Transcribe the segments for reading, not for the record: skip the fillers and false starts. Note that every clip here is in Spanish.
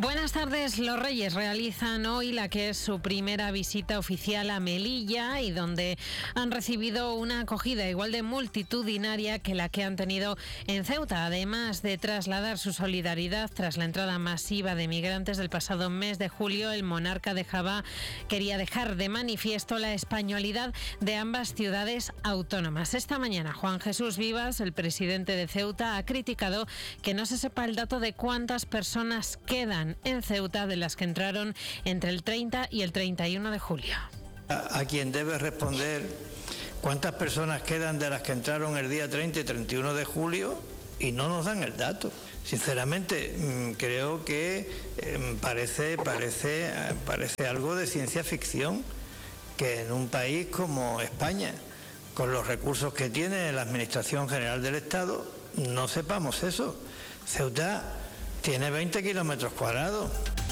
Buenas tardes. Los Reyes realizan hoy la que es su primera visita oficial a Melilla y donde han recibido una acogida igual de multitudinaria que la que han tenido en Ceuta. Además de trasladar su solidaridad tras la entrada masiva de migrantes del pasado mes de julio, el monarca quería dejar de manifiesto la españolidad de ambas ciudades autónomas. Esta mañana, Juan Jesús Vivas, el presidente de Ceuta, ha criticado que no se sepa el dato de cuántas personas quedan en Ceuta de las que entraron entre el 30 y el 31 de julio. A quien debe responder cuántas personas quedan de las que entraron el día 30 y 31 de julio y no nos dan el dato. Sinceramente, creo que parece algo de ciencia ficción que en un país como España, con los recursos que tiene la Administración General del Estado, no sepamos eso. Ceuta tiene 20 kilómetros cuadrados.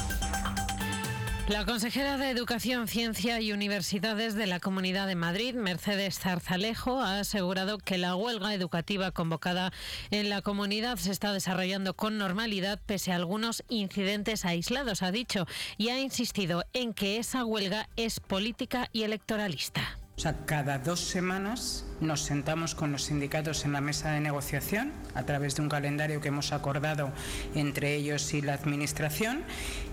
La consejera de Educación, Ciencia y Universidades de la Comunidad de Madrid, Mercedes Zarzalejo, ha asegurado que la huelga educativa convocada en la comunidad se está desarrollando con normalidad pese a algunos incidentes aislados, ha dicho, y ha insistido en que esa huelga es política y electoralista. O sea, cada 2 semanas nos sentamos con los sindicatos en la mesa de negociación a través de un calendario que hemos acordado entre ellos y la Administración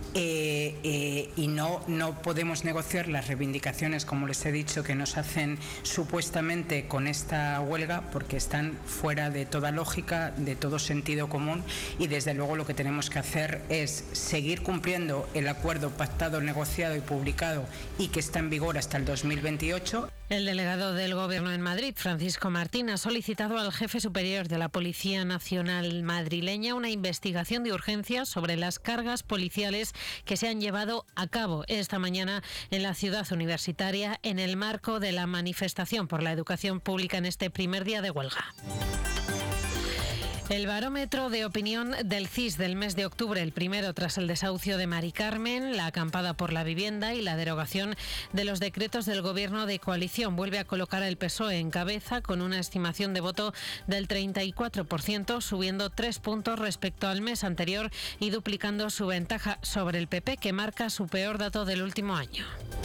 y no podemos negociar las reivindicaciones, como les he dicho, que nos hacen supuestamente con esta huelga porque están fuera de toda lógica, de todo sentido común, y desde luego lo que tenemos que hacer es seguir cumpliendo el acuerdo pactado, negociado y publicado y que está en vigor hasta el 2028. El delegado del Gobierno en Madrid, Francisco Martín, ha solicitado al jefe superior de la Policía Nacional madrileña una investigación de urgencia sobre las cargas policiales que se han llevado a cabo esta mañana en la ciudad universitaria en el marco de la manifestación por la educación pública en este primer día de huelga. El barómetro de opinión del CIS del mes de octubre, el primero tras el desahucio de Mari Carmen, la acampada por la vivienda y la derogación de los decretos del Gobierno de coalición, vuelve a colocar al PSOE en cabeza con una estimación de voto del 34%, subiendo 3 puntos respecto al mes anterior y duplicando su ventaja sobre el PP, que marca su peor dato del último año.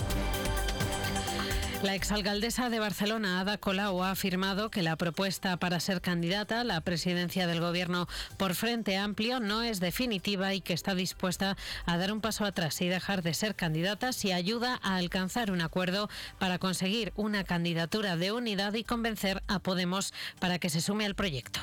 La exalcaldesa de Barcelona, Ada Colau, ha afirmado que la propuesta para ser candidata a la presidencia del Gobierno por Frente Amplio no es definitiva y que está dispuesta a dar un paso atrás y dejar de ser candidata si ayuda a alcanzar un acuerdo para conseguir una candidatura de unidad y convencer a Podemos para que se sume al proyecto.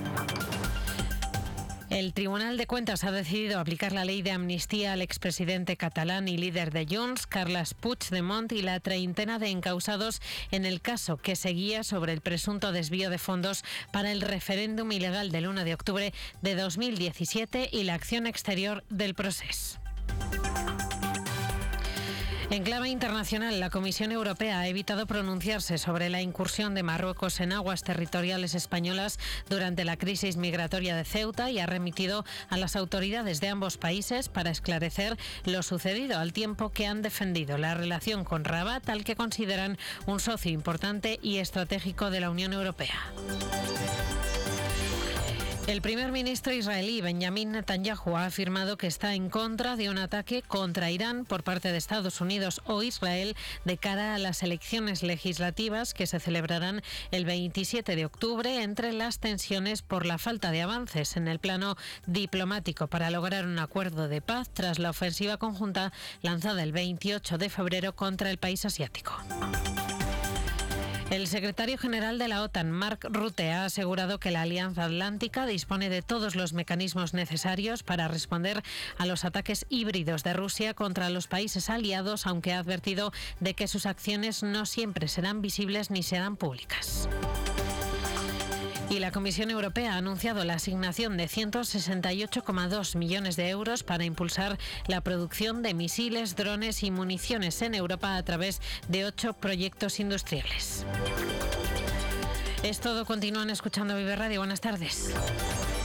El Tribunal de Cuentas ha decidido aplicar la ley de amnistía al expresidente catalán y líder de Junts, Carles Puigdemont, y la treintena de encausados en el caso que seguía sobre el presunto desvío de fondos para el referéndum ilegal del 1 de octubre de 2017 y la acción exterior del Procés. En clave internacional, la Comisión Europea ha evitado pronunciarse sobre la incursión de Marruecos en aguas territoriales españolas durante la crisis migratoria de Ceuta y ha remitido a las autoridades de ambos países para esclarecer lo sucedido, al tiempo que han defendido la relación con Rabat, al que consideran un socio importante y estratégico de la Unión Europea. El primer ministro israelí, Benjamin Netanyahu, ha afirmado que está en contra de un ataque contra Irán por parte de Estados Unidos o Israel de cara a las elecciones legislativas que se celebrarán el 27 de octubre, entre las tensiones por la falta de avances en el plano diplomático para lograr un acuerdo de paz tras la ofensiva conjunta lanzada el 28 de febrero contra el país asiático. El secretario general de la OTAN, Mark Rutte, ha asegurado que la Alianza Atlántica dispone de todos los mecanismos necesarios para responder a los ataques híbridos de Rusia contra los países aliados, aunque ha advertido de que sus acciones no siempre serán visibles ni serán públicas. Y la Comisión Europea ha anunciado la asignación de 168,2 millones de euros para impulsar la producción de misiles, drones y municiones en Europa a través de 8 proyectos industriales. Es todo. Continúan escuchando Vive Radio. Buenas tardes.